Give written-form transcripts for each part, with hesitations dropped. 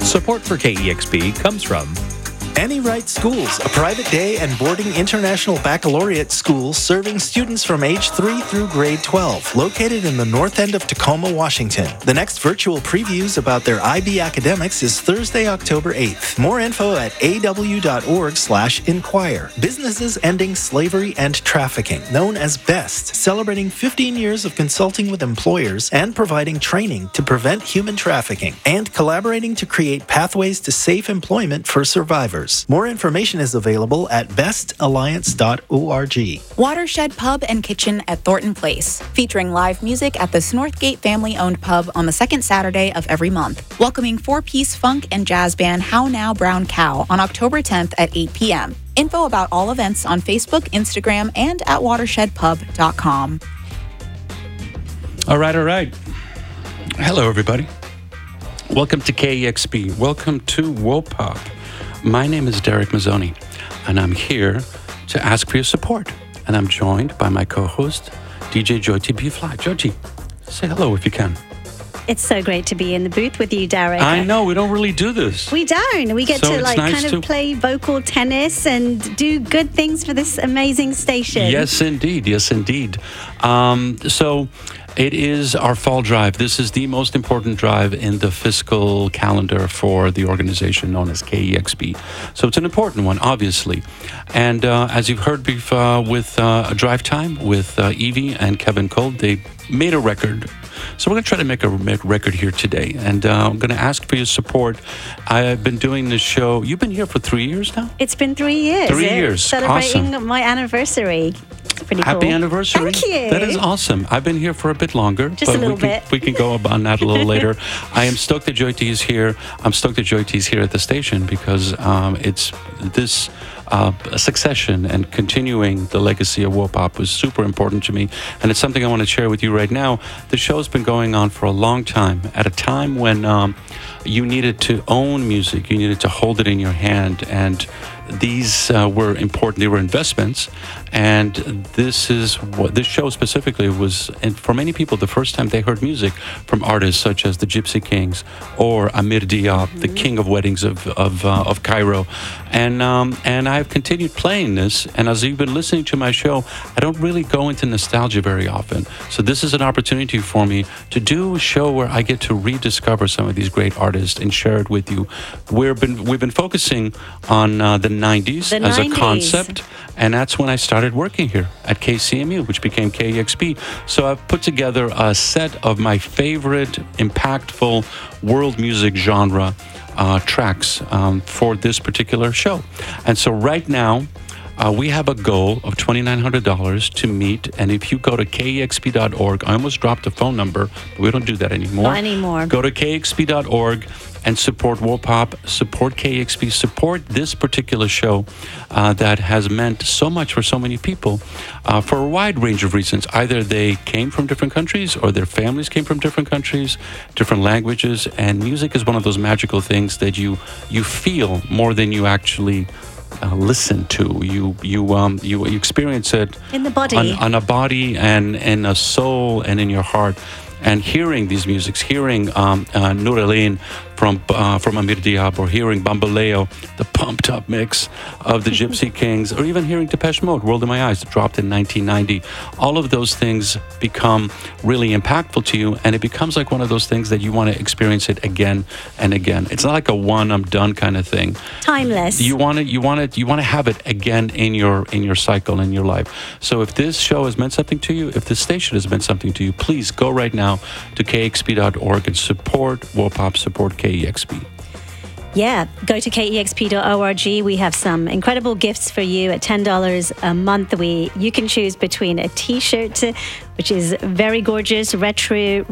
Support for KEXP comes from Annie Wright Schools, a private day and boarding international baccalaureate school serving students from age 3 through grade 12, located in the north end of Tacoma, Washington. The next virtual previews about their IB academics is Thursday, October 8th. More info at aw.org/inquire. Businesses Ending Slavery and Trafficking, known as BEST, celebrating 15 years of consulting with employers and providing training to prevent human trafficking, and collaborating to create pathways to safe employment for survivors. More information is available at bestalliance.org. Watershed Pub and Kitchen at Thornton Place, featuring live music at the Snorthgate family-owned pub on the second Saturday of every month. Welcoming four-piece funk and jazz band How Now Brown Cow on October 10th at 8 p.m. Info about all events on Facebook, Instagram, and at watershedpub.com. All right. Hello, everybody. Welcome to KEXP. Welcome to WOPOP. My name is Derek Mazzoni, and I'm here to ask for your support. And I'm joined by my co-host, DJ Jyoti B. Fly. Jyoti, say hello if you can. It's so great to be in the booth with you, Derek. I know, we don't really do this. We don't. We get to nice play vocal tennis and do good things for this amazing station. Yes, indeed. So it is our fall drive. This is the most important drive in the fiscal calendar for the organization known as KEXP. So it's an important one, obviously. And as you've heard before with Drive Time with Evie and Kevin Cole, they made a record. So we're going to try to make a record here today. And I'm going to ask for your support. I've been doing this show. You've been here for 3 years now? It's been 3 years. 3 years. Celebrating awesome. my anniversary. It's pretty cool. Happy anniversary. Thank you. That is awesome. I've been here for a bit longer. Just a little bit. We can go on that a little later. I am stoked that Jyoti is here. I'm stoked that Jyoti is here at the station because it's this succession and continuing the legacy of WOPOP was super important to me. And it's something I want to share with you right now. The show's been going on for a long time, at a time when you needed to own music, you needed to hold it in your hand, and these were important. They were investments, and this show specifically was, and for many people, the first time they heard music from artists such as the Gypsy Kings or Amir Diop, the king of weddings of Cairo, and I've continued playing this. And as you've been listening to my show, I don't really go into nostalgia very often. So this is an opportunity for me to do a show where I get to rediscover some of these great artists and share it with you. We've been focusing on the 90s as a concept, and that's when I started working here at KCMU, which became KEXP. So I've put together a set of my favorite impactful world music genre tracks for this particular show. And so right now we have a goal of $2,900 to meet, and if you go to kexp.org, I almost dropped the phone number, but we don't do that anymore. Not anymore. Go to kexp.org and support WOPOP, support KEXP, support this particular show that has meant so much for so many people for a wide range of reasons. Either they came from different countries or their families came from different countries, different languages, and music is one of those magical things that you feel more than you actually listen to. You experience it in the body, on a body and in a soul and in your heart. And hearing these musics, hearing Nur Alain from Amir Diop, or hearing Bamboleo, the pumped up mix of the Gypsy Kings, or even hearing Depeche Mode, World in My Eyes, dropped in 1990. All of those things become really impactful to you, and it becomes like one of those things that you want to experience it again and again. It's not like a one I'm done kind of thing. Timeless. You want to have it again in your cycle, in your life. So if this show has meant something to you, if this station has meant something to you, please go right now to kexp.org and support WOPOP, support KEXP. Yeah, go to kexp.org. We have some incredible gifts for you at $10 a month. You can choose between a t-shirt, which is very gorgeous, retro.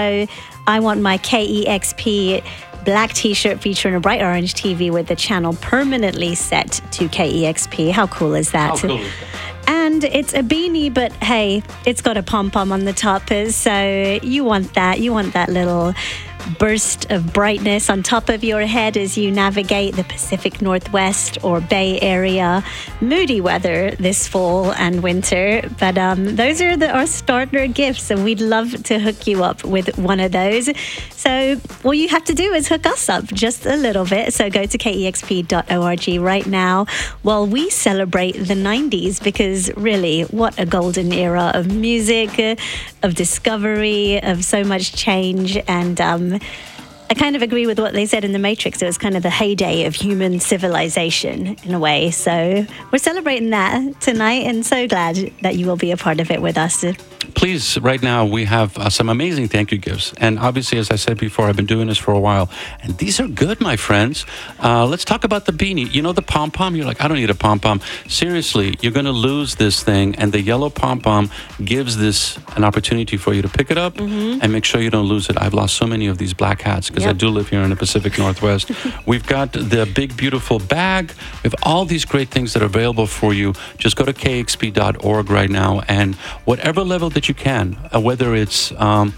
I want my KEXP black t-shirt featuring a bright orange TV with the channel permanently set to KEXP. How cool is that? How cool is that? And it's a beanie, but hey, it's got a pom-pom on the top, so you want that. You want that little burst of brightness on top of your head as you navigate the Pacific Northwest or Bay Area. Moody weather this fall and winter, but those are our starter gifts, and we'd love to hook you up with one of those. So all you have to do is hook us up just a little bit. So go to kexp.org right now while we celebrate the 90s, because really, what a golden era of music, of discovery, of so much change. And I kind of agree with what they said in The Matrix. It was kind of the heyday of human civilization in a way. So we're celebrating that tonight, and so glad that you will be a part of it with us. Please, right now, we have some amazing thank you gifts. And obviously, as I said before, I've been doing this for a while. And these are good, my friends. Let's talk about the beanie. You know the pom-pom? You're like, I don't need a pom-pom. Seriously, you're going to lose this thing. And the yellow pom-pom gives this an opportunity for you to pick it up and make sure you don't lose it. I've lost so many of these black hats because I do live here in the Pacific Northwest. We've got the big, beautiful bag. We have all these great things that are available for you. Just go to kexp.org right now, and whatever level that you can, whether it's,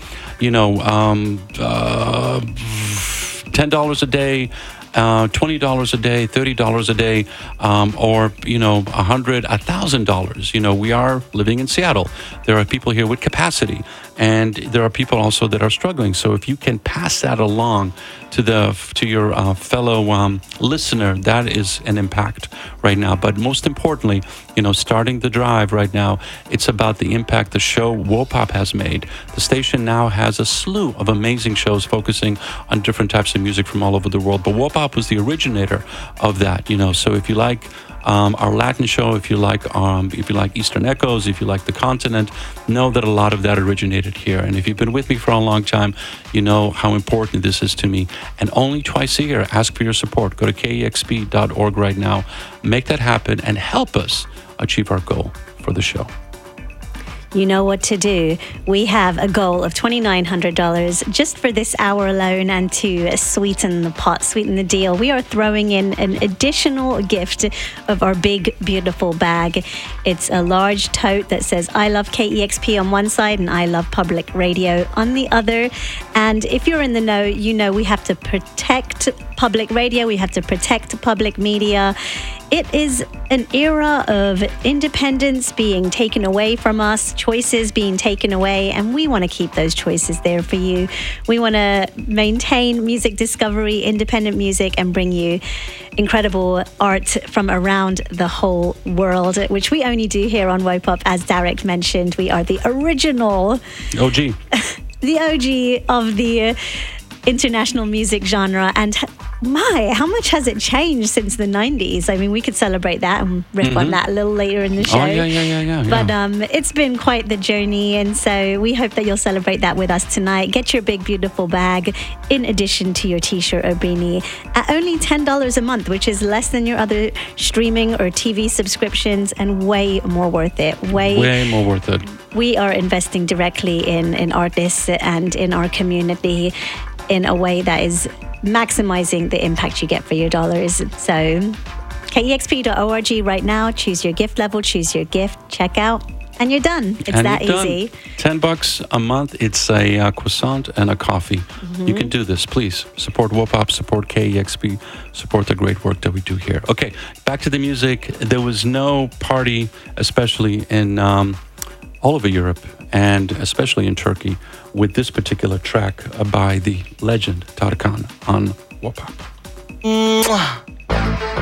$10 a day, $20 a day, $30 a day, or $100, $1,000. We are living in Seattle. There are people here with capacity, and there are people also that are struggling. So if you can pass that along to your fellow listener, that is an impact right now. But most importantly, starting the drive right now, it's about the impact the show WOPOP has made. The station now has a slew of amazing shows focusing on different types of music from all over the world. But WOPOP was the originator of that. So if you like our Latin show, if you like Eastern Echoes, if you like The Continent, know that a lot of that originated here. And if you've been with me for a long time, you know how important this is to me. And only twice a year, ask for your support. Go to kexp.org right now. Make that happen and help us achieve our goal for the show. You know what to do. We have a goal of $2,900 just for this hour alone, and to sweeten the pot, sweeten the deal, we are throwing in an additional gift of our big, beautiful bag. It's a large tote that says I love KEXP on one side and I love public radio on the other. And if you're in the know, you know we have to protect public radio, we have to protect public media. It is an era of independence being taken away from us, choices being taken away, and we want to keep those choices there for you. We want to maintain music discovery, independent music, and bring you incredible art from around the whole world, which we only do here on WOPOP. As Derek mentioned, we are the original OG. The OG of the international music genre. And my, how much has it changed since the 90s? I mean, we could celebrate that and riff on that a little later in the show. Oh, yeah. But it's been quite the journey, and so we hope that you'll celebrate that with us tonight. Get your big, beautiful bag in addition to your t-shirt or beanie at only $10 a month, which is less than your other streaming or TV subscriptions, and way more worth it. Way more worth it. We are investing directly in artists and in our community in a way that is maximizing the impact you get for your dollars. So kexp.org right now, choose your gift level, choose your gift, check out, and you're done. It's that easy. $10 a month. It's a croissant and a coffee. You can do this. Please support WOPOP, support KEXP, support the great work that we do here. Okay, back to the music. There was no party, especially in all over Europe, and especially in Turkey, with this particular track by the legend Tarkan on WOPOP.